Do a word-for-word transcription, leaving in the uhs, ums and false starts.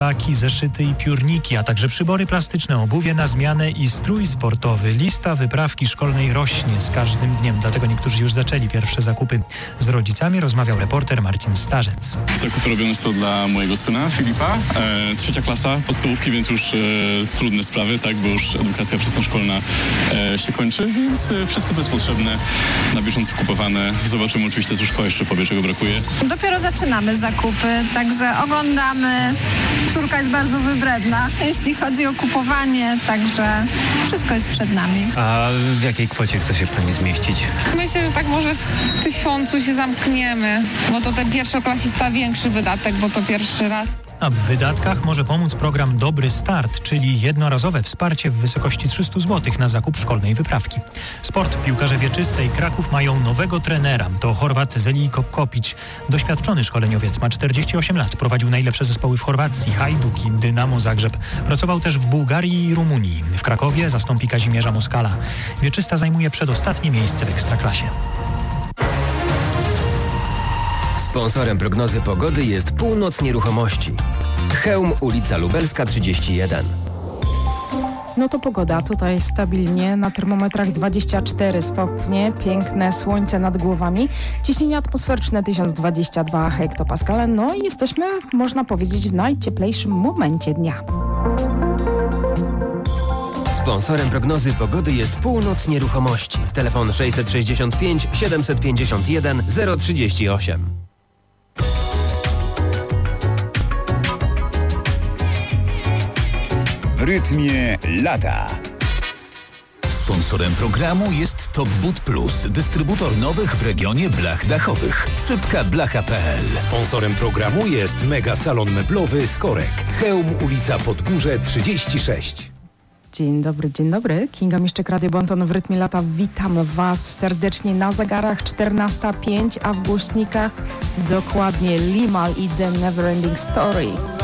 Taki, zeszyty i piórniki, a także przybory plastyczne, obuwie na zmianę i strój sportowy. Lista wyprawki szkolnej rośnie z każdym dniem, dlatego niektórzy już zaczęli pierwsze zakupy. Z rodzicami rozmawiał reporter Marcin Starzec. Zakupy robione są dla mojego syna Filipa, e, trzecia klasa podstawówki, więc już e, trudne sprawy, tak, bo już edukacja przedszkolna e, się kończy, więc e, wszystko, co jest potrzebne, na bieżąco kupowane. Zobaczymy oczywiście, co szkoła jeszcze powie, czego brakuje. Dopiero zaczynamy zakupy, także oglądamy. Córka jest bardzo wybredna, jeśli chodzi o kupowanie, także wszystko jest przed nami. A w jakiej kwocie chce się pani zmieścić? Myślę, że tak może w tysiącu się zamkniemy, bo to ten pierwszoklasista większy wydatek, bo to pierwszy raz. A w wydatkach może pomóc program Dobry Start, czyli jednorazowe wsparcie w wysokości trzysta złotych na zakup szkolnej wyprawki. Sport. Piłkarze wieczystej Kraków mają nowego trenera. To Chorwat Zeljko Kopić. Doświadczony szkoleniowiec, ma czterdzieści osiem lat. Prowadził najlepsze zespoły w Chorwacji, Hajduk i Dynamo Zagrzeb. Pracował też w Bułgarii i Rumunii. W Krakowie zastąpi Kazimierza Moskala. Wieczysta zajmuje przedostatnie miejsce w Ekstraklasie. Sponsorem prognozy pogody jest Północ Nieruchomości. Chełm, ulica Lubelska trzydzieści jeden. No to pogoda, tutaj stabilnie, na termometrach dwadzieścia cztery stopnie, piękne słońce nad głowami, ciśnienie atmosferyczne tysiąc dwadzieścia dwa hektopaskale, no i jesteśmy, można powiedzieć, w najcieplejszym momencie dnia. Sponsorem prognozy pogody jest Północ Nieruchomości. Telefon sześćset sześćdziesiąt pięć siedemset pięćdziesiąt jeden zero trzydzieści osiem. W rytmie lata. Sponsorem programu jest Top But Plus, dystrybutor nowych w regionie blach dachowych. Szybka blacha kropka pe el. Sponsorem programu jest Mega Salon Meblowy Skorek. Chełm, ulica Podgórze trzydzieści sześć. Dzień dobry, dzień dobry. Kinga Miszczyk, Radio Bonton w rytmie lata. Witam Was serdecznie na zegarach czternasta pięć, a w głośnikach dokładnie Limahl i The Neverending Story.